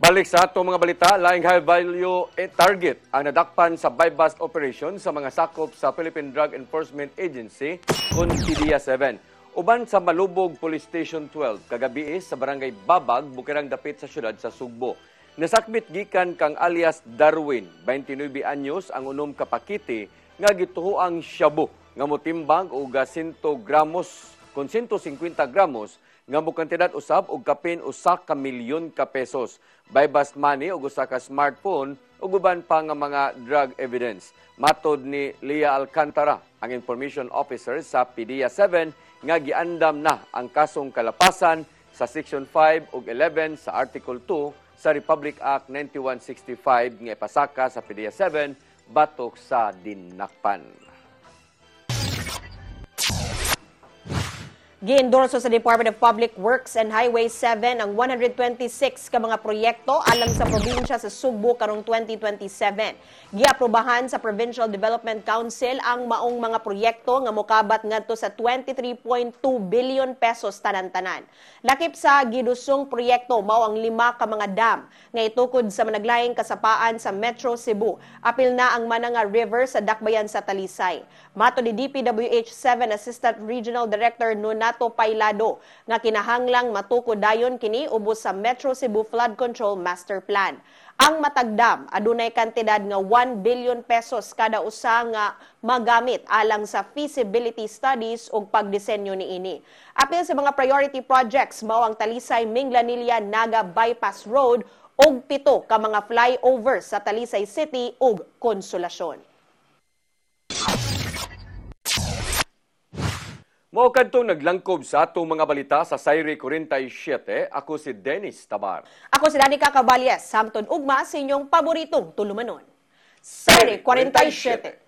Balik sa atong mga balita, laing high value target ang nadakpan sa buy-bust operation sa mga sakop sa Philippine Drug Enforcement Agency kung PDEA-7. Uban sa Malubog Police Station 12 kagabi sa barangay Babag, Bukirang dapit sa syudad sa Sugbo. Nasakbit gikan kang alias Darwin, 29 anyos, ang unom kapakiti nga gituhuang shabu nga motimbang og 100 gramos kon 150 gramos nga mukantidad usab og kapin usa ka milyon ka pesos. Buy-bust money og usa ka smartphone ug uban pa nga mga drug evidence. Matod ni Leah Alcantara, ang information officer sa PDEA-7, nga giandam na ang kasong kalapasan sa Section 5 ug 11 sa Article 2 sa Republic Act 9165 nga ipasaka sa PDEA-7 batok sa dinakpan. Gi-endorso sa Department of Public Works and Highway 7 ang 126 ka mga proyekto alang sa probinsya sa Sugbo karong 2027. Giaprobahan sa Provincial Development Council ang maong mga proyekto nga mokabat ngadto sa 23.2 billion pesos tanan-tanan. Lakip sa gidusong proyekto mao ang 5 ka mga dam nga itukod sa managlaing kasapaan sa Metro Cebu. Apil na ang Mananga River sa dakbayan sa Talisay. Mato ni DPWH 7 Assistant Regional Director Nonato Pailado nga kinahanglang matukod dayon kini ubos sa Metro Cebu Flood Control Master Plan. Ang matagdam adunay kantidad nga 1 billion pesos kada usa nga magamit alang sa feasibility studies ug pagdisenyo niini. Apil sa mga priority projects mao ang Talisay Minglanilla Naga Bypass Road ug 7 ka mga flyover sa Talisay City ug Konsolasyon. Mao kadtong naglangkob sa atong mga balita sa Sayre 47. Ako si Dennis Tabar. Ako si Danica Caballes, samtod ugma sa inyong paboritong tulumanon. Sayre 47.